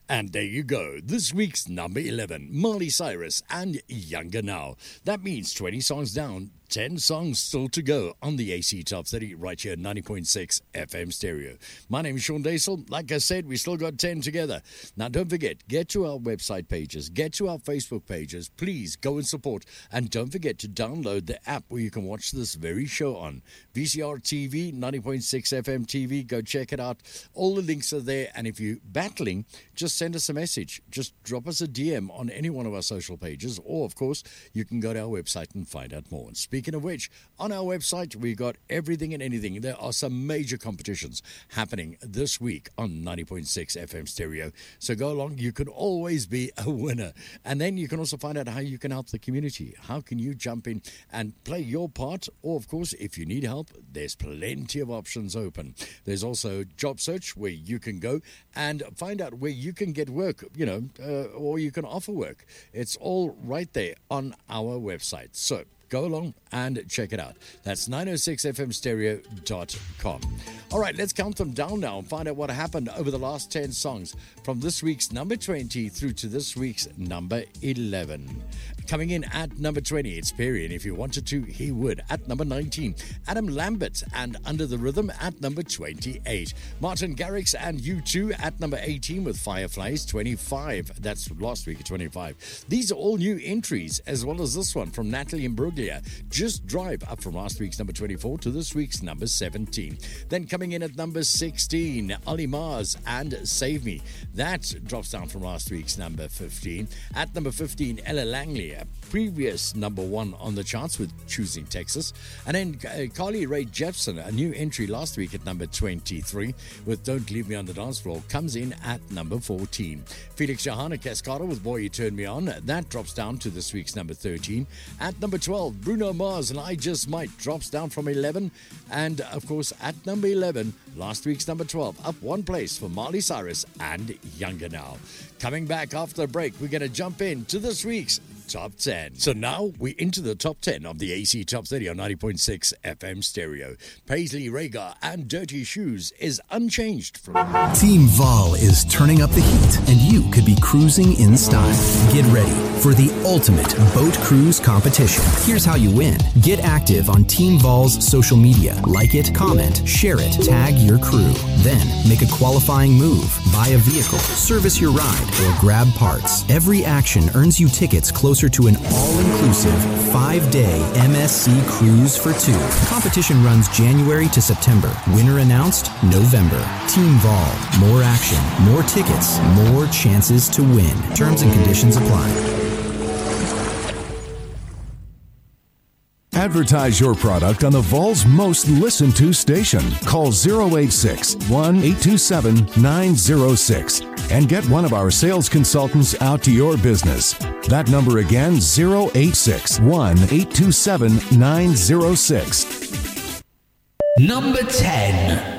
And there you go, this week's number 11, Miley Cyrus and Younger Now. That means 20 songs down, 10 songs still to go on the AC Top 30 right here at 90.6 FM stereo. My name is Sean Daisel. Like I said, we still got 10 together. Now don't forget, get to our website pages, get to our Facebook pages. Please go and support. And don't forget to download the app where you can watch this very show on. VCR TV, 90.6 FM TV. Go check it out. All the links are there. And if you're battling, just send us a message. Just drop us a DM on any one of our social pages. Or, of course, you can go to our website and find out more. And speaking of which, on our website, we got everything and anything. There are some major competitions happening this week on 90.6 FM stereo. So go along. You can always be a winner. And then you can also find out how you can help the community. How can you jump in and play your part? Or, of course, if you need help, there's plenty of options open. There's also Job Search where you can go and find out where you can get work, or you can offer work. It's all right there on our website. So go along and check it out. That's 906fmstereo.com. All right, let's count them down now and find out what happened over the last 10 songs from this week's number 20 through to this week's number 11. Coming in at number 20, it's Perry, and if he wanted to, he would. At number 19, Adam Lambert and Under the Rhythm at number 28. Martin Garrix and U2 at number 18 with Fireflies, 25. That's last week at 25. These are all new entries, as well as this one from Natalie Imbruglia. Just Drive, up from last week's number 24 to this week's number 17. Then coming in at number 16, Ollie Mars and Save Me. That drops down from last week's number 15. At number 15, Ella Langley, a previous number 1 on the charts with Choosing Texas. And then Carly Rae Jepsen, a new entry last week at number 23 with Don't Leave Me on the Dance Floor, comes in at number 14. Felix Johanna Cascada with Boy You Turn Me On, that drops down to this week's number 13. At number 12, Bruno Mars and I Just Might drops down from 11. And of course at number 11, last week's number 12, up one place for Miley Cyrus and Younger Now. Coming back after the break, we're going to jump into this week's Top 10. So now we're into the Top 10 of the AC Top 30 on 90.6 FM stereo. Paisley Rhaegar and Dirty Shoes is unchanged from... Team Vol is turning up the heat, and you could be cruising in style. Get ready for the ultimate boat cruise competition. Here's how you win. Get active on Team Vol's social media. Like it, comment, share it, tag your crew. Then make a qualifying move, buy a vehicle, service your ride, or grab parts. Every action earns you tickets closer to an all-inclusive 5-day MSC cruise for 2. Competition runs January to September. Winner announced November. Team Vol. More action, more tickets, more chances to win. Terms and conditions apply. Advertise your product on the Vol's most listened to station. Call 086-1827-906 and get one of our sales consultants out to your business. That number again, 086-1827-906. Number 10.